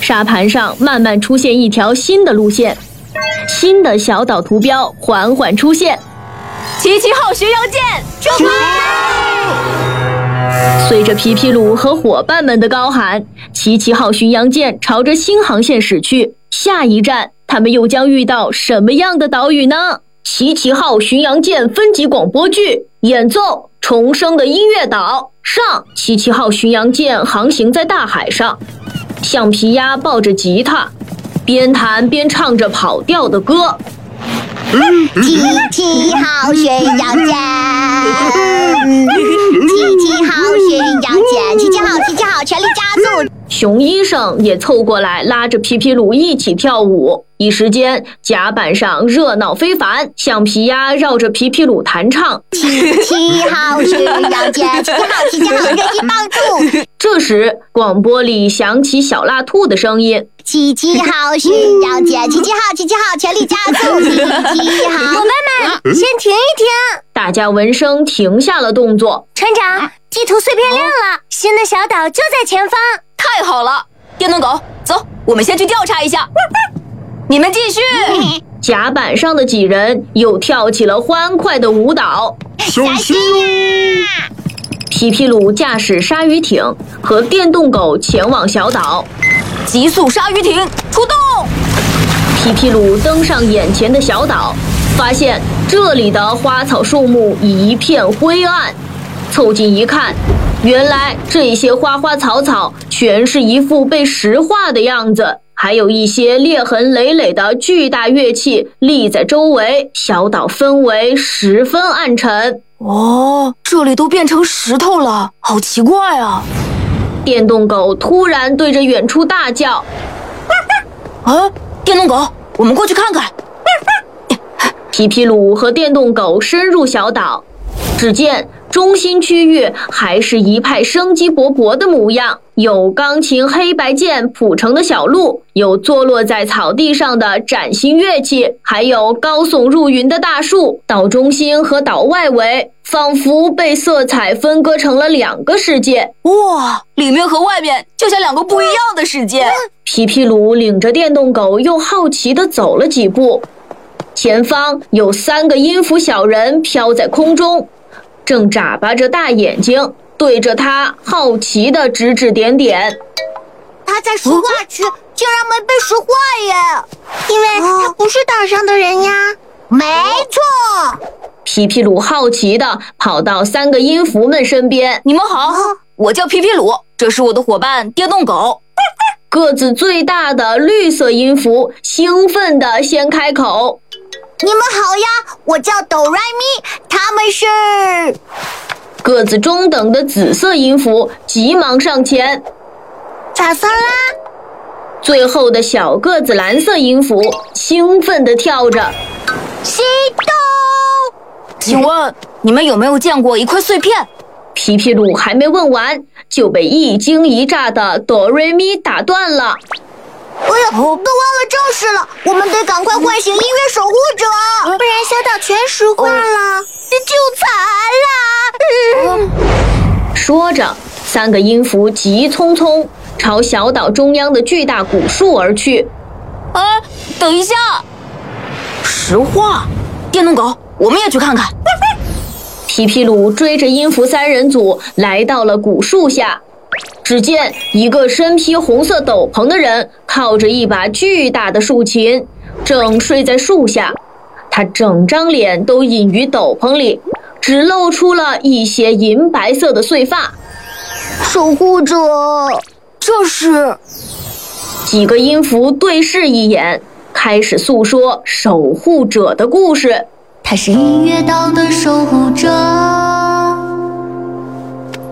沙盘上慢慢出现一条新的路线，新的小岛图标缓缓出现。 77号巡洋舰出发！ 随着皮皮鲁和伙伴们的高喊，77号巡洋舰朝着新航线驶去。下一站，他们又将遇到什么样的岛屿呢？77号巡洋舰分级广播剧演奏重生的音乐岛上。77号巡洋舰航行在大海上，橡皮鸭抱着吉他，边弹边唱着跑调的歌。 77号巡洋舰，77号巡洋舰，77号，全力加速！ 熊医生也凑过来拉着皮皮鲁一起跳舞，一时间甲板上热闹非凡，橡皮鸭绕着皮皮鲁弹唱。 77号巡洋舰，77号，热情帮助！ 这时，广播里响起小蜡兔的声音 ：77号巡洋舰，77号，全力加速！77号， 伙伴们，先停一停！ 大家闻声停下了动作。 船长，地图碎片亮了，新的小岛就在前方。太好了，电动狗，走，我们先去调查一下。你们继续。 甲板上的几人又跳起了欢快的舞蹈。 小心哦！ 皮皮鲁驾驶鲨鱼艇和电动狗前往小岛。 急速鲨鱼艇出动！ 皮皮鲁登上眼前的小岛，发现这里的花草树木一片灰暗。凑近一看，原来这些花花草草全是一副被石化的样子，还有一些裂痕累累的巨大乐器立在周围，小岛氛围十分暗沉。 哦，这里都变成石头了，好奇怪啊！ 电动狗突然对着远处大叫：“ 啊，电动狗，我们过去看看。” 皮皮鲁和电动狗深入小岛，只见中心区域还是一派生机勃勃的模样，有钢琴黑白键谱成的小路，有坐落在草地上的崭新乐器，还有高耸入云的大树。岛中心和岛外围仿佛被色彩分割成了两个世界。 哇，里面和外面就像两个不一样的世界。 皮皮鲁领着电动狗又好奇地走了几步，前方有3个音符小人飘在空中，正眨巴着大眼睛，对着他好奇地指指点点。 他在石化区竟然没被石化耶，因为他不是岛上的人呀。没错。 皮皮鲁好奇地跑到3个音符们身边。 你们好，我叫皮皮鲁，这是我的伙伴电动狗。 个子最大的绿色音符兴奋地先开口：“ 你们好呀，我叫哆来咪，他们是……” 个子中等的紫色音符急忙上前：“ 法桑拉。” 最后的小个子蓝色音符兴奋地跳着：“ 西东。” 请问你们有没有见过一块碎片？ 皮皮鲁还没问完，就被一惊一乍的哆瑞咪打断了。 哎呀，都忘了正事了，我们得赶快唤醒音乐守护者，不然小岛全石化了，就惨了。 说着，3个音符急匆匆朝小岛中央的巨大古树而去。 等一下，石化！电动狗，我们也去看看。 皮皮鲁追着音符3人组来到了古树下，只见一个身披红色斗篷的人靠着一把巨大的竖琴，正睡在树下。他整张脸都隐于斗篷里，只露出了一些银白色的碎发。 守护者， 这是…… 几个音符对视一眼，开始诉说守护者的故事。 他是音乐岛的守护者。